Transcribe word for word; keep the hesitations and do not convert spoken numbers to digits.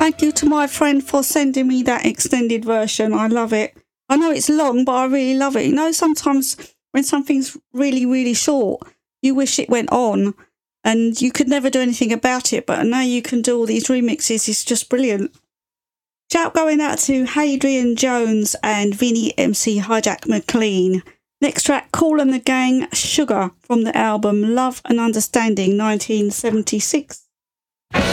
Thank you to my friend for sending me that extended version. I love it. I know it's long, but I really love it. You know, sometimes when something's really, really short, you wish it went on and you could never do anything about it. But now you can do all these remixes. It's just brilliant. Shout going out to Hadrian Jones and Vinnie M C Hijack McLean. Next track, Kool and the Gang, Sugar, from the album Love and Understanding, nineteen seventy-six.